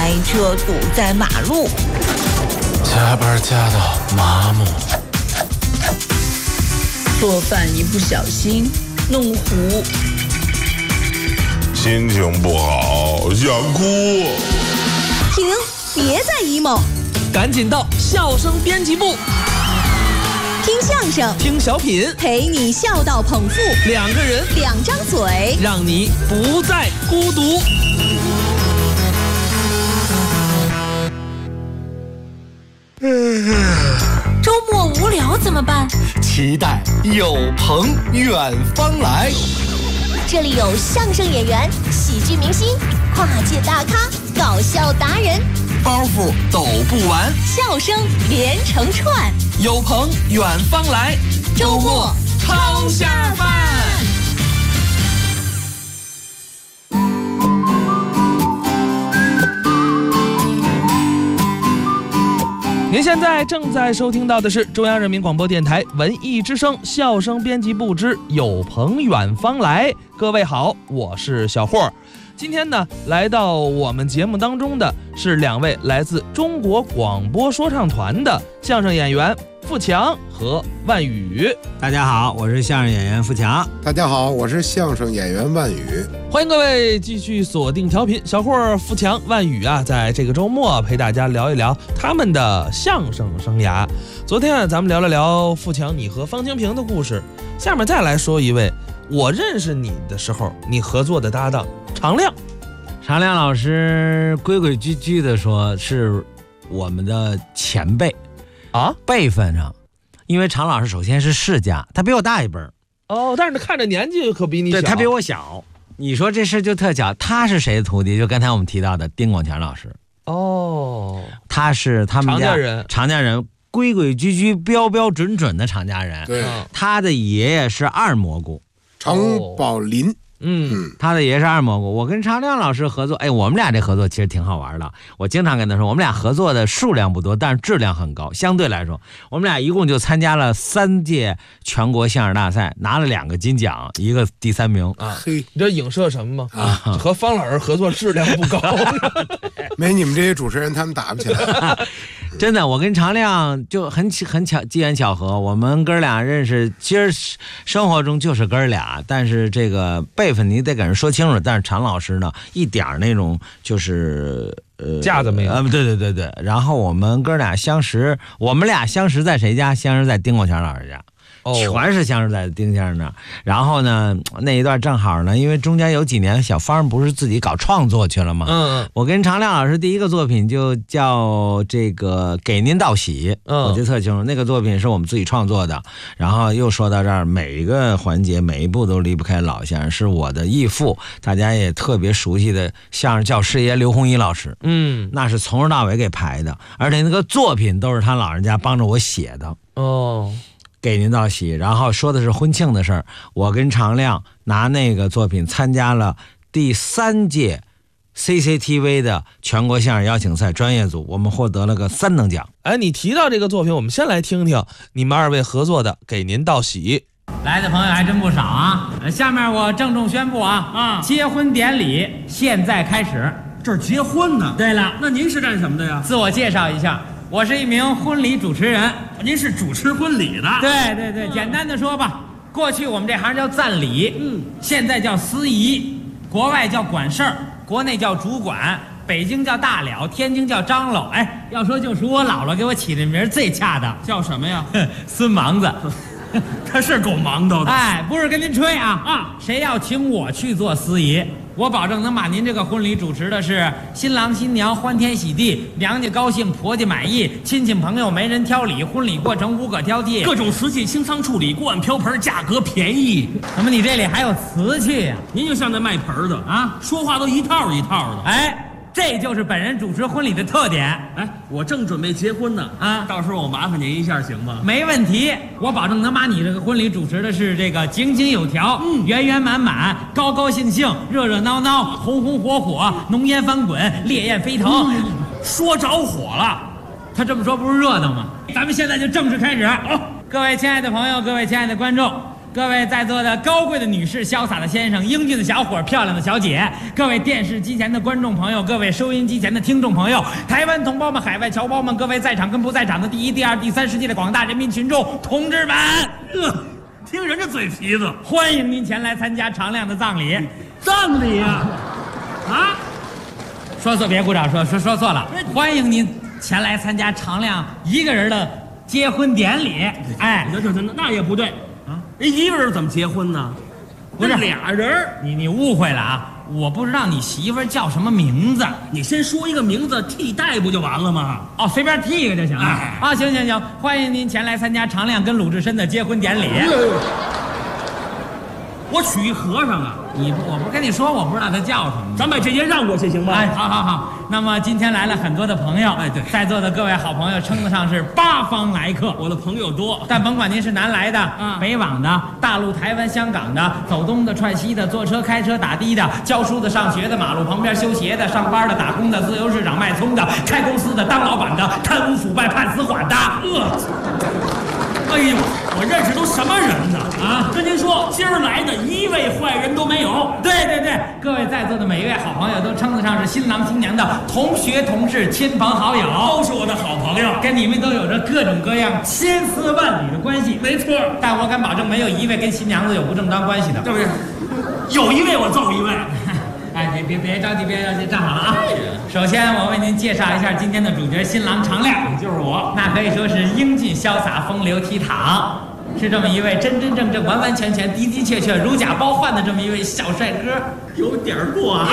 塞车堵在马路， 加班加到麻木， 做饭一不小心弄糊， 心情不好想哭。 停，别再 emo， 赶紧到笑声编辑部， 听相声， 听小品， 陪你笑到捧腹， 两个人， 两张嘴， 让你不再孤独。 周末无聊怎么办？ 期待有朋远方来。 这里有相声演员、喜剧明星、跨界大咖、搞笑达人， 包袱抖不完， 笑声连成串。 有朋远方来， 周末超下饭。您现在正在收听到的是中央人民广播电台文艺之声笑声编辑部之有朋远方来。各位好，我是小霍。今天呢，来到我们节目当中的是两位来自中国广播说唱团的相声演员富强和万宇。 大家好，我是相声演员富强。 大家好，我是相声演员万宇。 欢迎各位继续锁定调频，小霍、富强、万宇啊，在这个周末陪大家聊一聊他们的相声生涯。昨天啊，咱们聊了聊富强你和方清平的故事，下面再来说一位我认识你的时候你合作的搭档常亮。 常亮老师规规矩矩的说是我们的前辈啊， 辈分上，因为常老师首先是世家，他比我大一辈哦，但是看着年纪可比你小。 对，他比我小。你说这事就特巧，他是谁的徒弟？就刚才我们提到的丁广强老师。 哦， 他是他们家常家人， 规规矩矩、标标准准的常家人。 对， 他的爷爷是二蘑菇， 常宝林。 他的爷爷是二蘑菇。我跟常亮老师合作，我们俩这合作其实挺好玩的。我经常跟他说，我们俩合作的数量不多，但是质量很高。相对来说，我们俩一共就参加了3届全国相声大赛，拿了2个金奖，1个第3名啊。你这影射什么吗？和方老师合作质量不高， 没你们这些主持人他们打不起来。 真的，我跟常亮就很巧，机缘巧合，我们哥俩认识，其实生活中就是哥俩，但是这个辈分你得给人说清楚。但是常老师呢，一点那种就是架子没有。 对。然后我们哥俩相识，我们俩相识在谁家？相识在丁广强老师家。全是相识在丁先生那儿。然后呢，那一段正好呢，因为中间有几年小方不是自己搞创作去了吗？我跟常亮老师第一个作品就叫这个给您道喜，我就特清楚那个作品是我们自己创作的。然后又说到这儿，每一个环节每一步都离不开老相声，是我的义父，大家也特别熟悉的相声教师爷刘洪一老师。那是从头到尾给排的，而且那个作品都是他老人家帮着我写的。给您道喜，然后说的是婚庆的事儿。我跟常亮拿那个作品参加了第3届 CCTV 的全国相声邀请赛专业组，我们获得了个3等奖。 你提到这个作品，我们先来听听你们2位合作的《给您道喜》。 来的朋友还真不少啊！下面我郑重宣布结婚典礼现在开始。 这是结婚呢？ 对了， 那您是干什么的呀？ 自我介绍一下。我是一名婚礼主持人。 您是主持婚礼的？ 对，简单的说吧，过去我们这行叫赞礼，现在叫司仪，国外叫管事儿，国内叫主管，北京叫大了，天津叫张罗。要说就属我姥姥给我起的名最恰当， 叫什么呀？ 孙忙子。 他是够忙叨的。 不是跟您吹谁要请我去做司仪，我保证能把您这个婚礼主持的是新郎新娘欢天喜地，娘家高兴，婆家满意，亲戚朋友没人挑理，婚礼过程无可挑剔， 各种瓷器清仓处理，锅碗瓢盆价格便宜。 怎么你这里还有瓷器呀？ 您就像那卖盆的说话都一套一套的。 这就是本人主持婚礼的特点。 我正准备结婚呢到时候我麻烦您一下行吗？ 没问题，我保证能把你这个婚礼主持的是这个井井有条，圆圆满满，高高兴兴，热热闹闹，红红火火，浓烟翻滚，烈焰飞腾。 说着火了， 他这么说不是热闹吗？咱们现在就正式开始。各位亲爱的朋友，各位亲爱的观众， 各位在座的高贵的女士、潇洒的先生、英俊的小伙、漂亮的小姐，各位电视机前的观众朋友，各位收音机前的听众朋友，台湾同胞们、海外侨胞们，各位在场跟不在场的第一、第二、第三世界的广大人民群众同志们， 听人家嘴皮子， 欢迎您前来参加常亮的葬礼。 葬礼啊！啊！ 说错别鼓掌，说错了，欢迎您前来参加常亮一个人的结婚典礼。哎， 那也不对啊！一个人怎么结婚呢？ 不是俩人， 你误会了啊！我不知道你媳妇叫什么名字， 你先说一个名字替代不就完了吗？ 哦，随便替一个就行了。啊，行，欢迎您前来参加常亮跟鲁智深的结婚典礼。 我娶一和尚啊！ 我不跟你说，我不知道他叫什么。 咱把这些让过去行吗？ 哎，好。那么今天来了很多的朋友， 哎，对， 在座的各位好朋友称得上是八方来客。 我的朋友多， 但甭管您是南来的、北往的、大陆、台湾、香港的、走东的、串西的、坐车、开车、打的的、教书的、上学的、马路旁边修鞋的、上班的、打工的、自由市场卖葱的、开公司的、当老板的、贪污腐败判死缓的。 哎呦，我认识都什么人呢？啊，跟您说，今儿来的一位坏人都没有。 对，各位在座的每一位好朋友都称得上是新郎新娘的同学、同事、亲朋好友， 都是我的好朋友， 跟你们都有着各种各样千丝万缕的关系。 没错， 但我敢保证，没有一位跟新娘子有不正当关系的， 对不对？有一位我揍一位。 哎，别着急，站好了啊！首先，我为您介绍一下今天的主角新郎常亮， 就是我。 那可以说是英俊潇洒、风流倜傥，是这么一位真真正正、完完全全、的的确确、如假包换的这么一位小帅哥， 有点过啊。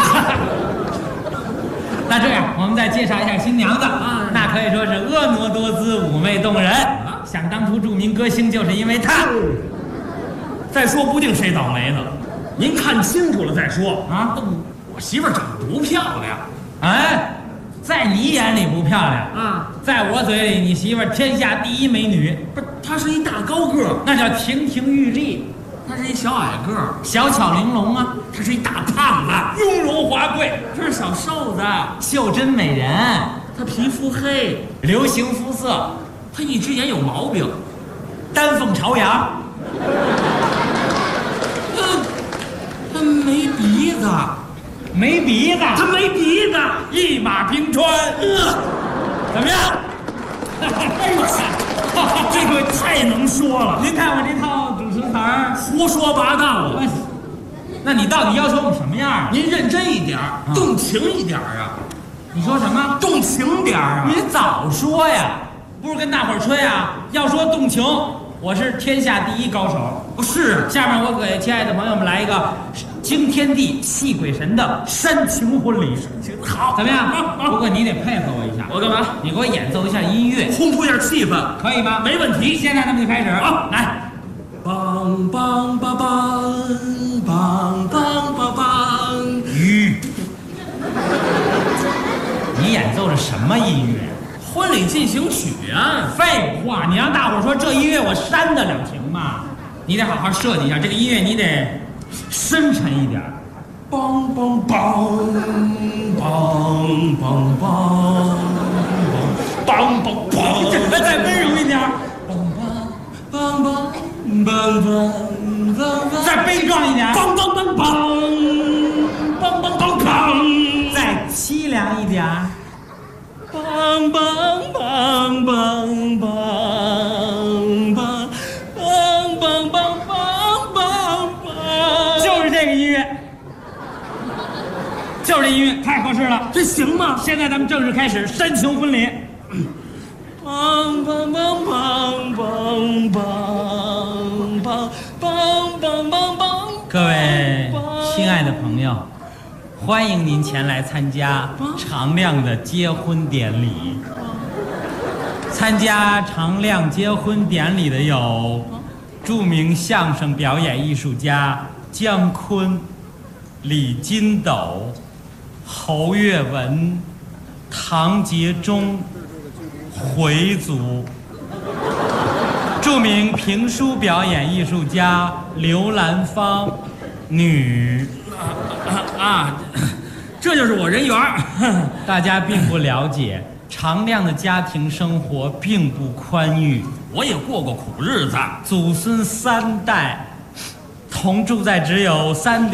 那这样，我们再介绍一下新娘子啊，那可以说是婀娜多姿、妩媚动人。想当初著名歌星就是因为她。 再说不定谁倒霉呢，您看清楚了再说啊。我媳妇儿长得不漂亮， 哎，在你眼里不漂亮啊， 在我嘴里，你媳妇儿天下第一美女。 不是，她是一大高个儿， 那叫亭亭玉立； 她是一小矮个儿， 小巧玲珑啊； 她是一大胖子， 雍容华贵； 她是小瘦子， 袖珍美人； 她皮肤黑， 流行肤色； 她一只眼有毛病， 丹凤朝阳； 她没鼻子。 没鼻子， 他没鼻子， 一马平川，怎么样？ 哎呦我操，这个太能说了！ 您看我这套主持词儿， 胡说八道了。 那你到底要求我们什么样啊？ 您认真一点，动情一点啊！ 你说什么？ 动情点啊！ 你早说呀！不是跟大伙儿吹啊？要说动情，我是天下第一高手。 是， 下面我给亲爱的朋友们来一个惊天地泣鬼神的煽情婚礼。 好， 怎么样？不过你得配合我一下。 我干嘛？ 你给我演奏一下音乐， 烘托一下气氛， 可以吗？ 没问题。 现在咱们就开始啊！ 来， 梆梆梆梆梆梆梆梆。 你演奏的什么音乐？ 婚礼进行曲啊！ 废话，你让大伙儿说这音乐我煽得了情吗？你得好好设计一下这个音乐，你得深沉一点。 梆梆梆梆梆梆梆梆梆， 再温柔一点。 梆梆梆梆梆， 再悲壮一点。 梆梆梆梆梆梆梆梆， 再凄凉一点。 梆梆梆梆梆梆梆梆梆梆梆， 就是这个音乐，就是这音乐，太合适了。 这行吗？ 现在咱们正式开始煽情婚礼。 梆梆梆梆梆梆梆梆梆梆梆。 各位亲爱的朋友，欢迎您前来参加常亮的结婚典礼。参加常亮结婚典礼的有著名相声表演艺术家姜昆、李金斗、侯月文、唐杰忠、回族；著名评书表演艺术家刘兰芳，女。 这就是我人缘。 大家并不了解，常亮的家庭生活并不宽裕， 我也过过苦日子， 祖孙3代同住在只有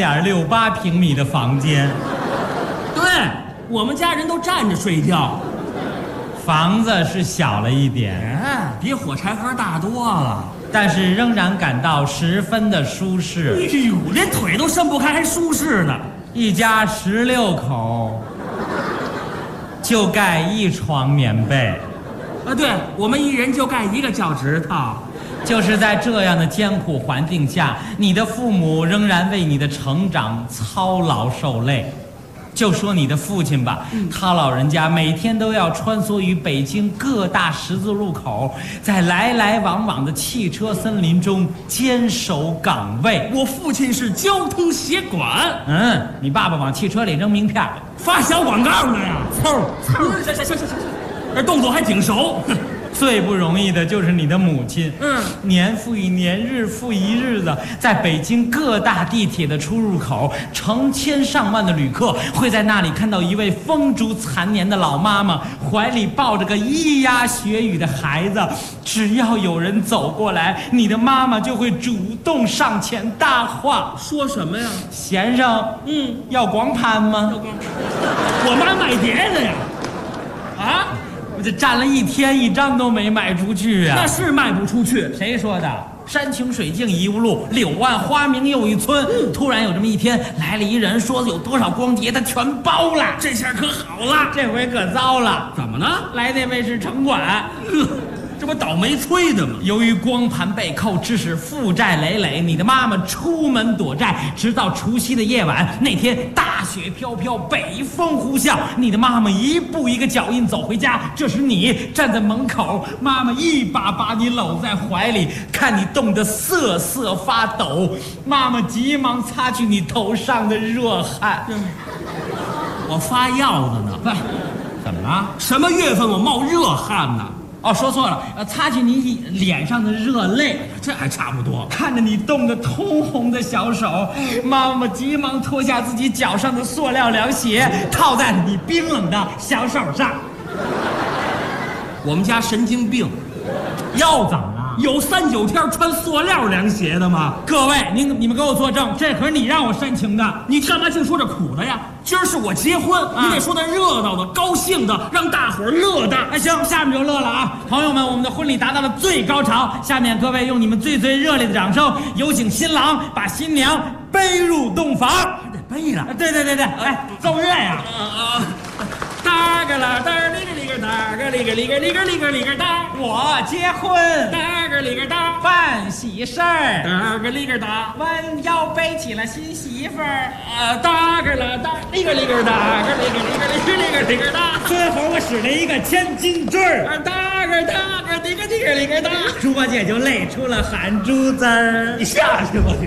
3.68平米的房间。 对，我们家人都站着睡觉。 房子是小了一点， 比火柴盒大多了， 但是仍然感到十分的舒适。 哎呦，连腿都伸不开，还舒适呢。 一家16口，就盖1床棉被。 对，我们一人就盖1个脚趾头。 就是在这样的艰苦环境下，你的父母仍然为你的成长操劳受累。就说你的父亲吧，他老人家每天都要穿梭于北京各大十字路口，在来来往往的汽车森林中坚守岗位。 我父亲是交通协管。 你爸爸往汽车里扔名片， 发小广告呢呀。行，这动作还挺熟。 最不容易的就是你的母亲，年复一年，日复一日的，在北京各大地铁的出入口，成千上万的旅客会在那里看到一位风烛残年的老妈妈，怀里抱着个咿呀学语的孩子。只要有人走过来，你的妈妈就会主动上前搭话。 说什么呀？ 先生，要光盘吗？ 我妈卖碟的呀。啊？ 这站了1天，1张都没卖出去啊！ 那是卖不出去。 谁说的？山穷水尽疑无路，柳暗花明又一村。突然有这么一天，来了一人，说有多少光碟，他全包了。 这下可好了， 这回可糟了。 怎么呢？ 来那位是城管。 这不倒霉催的吗？ 由于光盘被扣，致使负债累累，你的妈妈出门躲债，直到除夕的夜晚。那天大雪飘飘，北风呼啸，你的妈妈一步一个脚印走回家。这时你站在门口，妈妈一把把你搂在怀里，看你冻得瑟瑟发抖，妈妈急忙擦去你头上的热汗。 我发药的呢。 怎么了？ 什么月份我冒热汗呢？ 说错了，擦去你脸上的热泪， 这还差不多。 看着你冻得通红的小手，妈妈急忙脱下自己脚上的塑料凉鞋，套在了你冰冷的小手上。 我们家神经病， 又怎么了？ 有3、9天穿塑料凉鞋的吗？ 各位，你们给我作证，这可是你让我煽情的， 你干嘛净说这苦的呀？今儿是我结婚，你得说那热闹的、高兴的，让大伙儿乐的。 行，下面就乐了啊！朋友们，我们的婚礼达到了最高潮，下面各位用你们最热烈的掌声，有请新郎把新娘背入洞房。 得背了。 对，奏乐呀！ 哒个啦哒哩个哩个哒个哩个哩个哩个哩个哩个哒， 我结婚， 哒个哩个哒， 办喜事儿， 哒个哩个哒， 弯腰背起了新媳妇儿， 哒个啦哒哩个哩个哒个哩个哩个哩个哩个哩个哒， 最后我使了一个千斤坠儿， 哒个哩个哩个哩个哒， 猪八戒就累出了汗珠子儿。 你下去吧。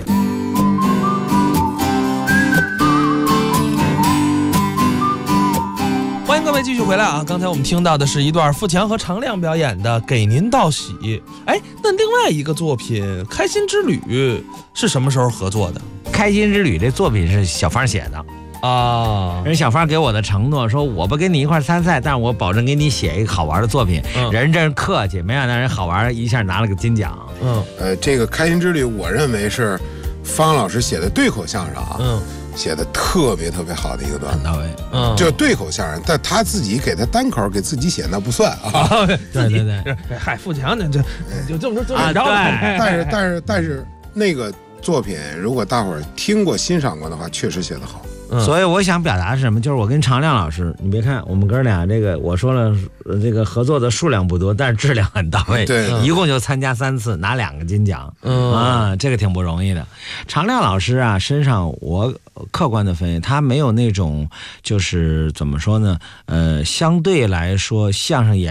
欢迎各位继续回来啊！刚才我们听到的是一段富强和常亮表演的《给您道喜》。那另外一个作品《开心之旅》是什么时候合作的？ 《开心之旅》这作品是小芳写的啊。 人小芳给我的承诺说，我不跟你一块参赛，但是我保证给你写一个好玩的作品。人真是客气，没想到人好玩，一下拿了个金奖。 这个《开心之旅》，我认为是方老师写的对口相声啊。写的特别好的一个段子，到位。就对口相声，但他自己给他单口给自己写那不算啊。 对， 嗨，富强呢，就这么说啊。 对，但是那个作品，如果大伙儿听过欣赏过的话，确实写得好。 所以我想表达是什么？就是我跟常亮老师，你别看我们哥俩这个，我说了这个合作的数量不多，但是质量很到位。 对， 一共就参加3次，拿2个金奖。这个挺不容易的。常亮老师啊，身上我客观的分析，他没有那种就是怎么说呢？相对来说，相声演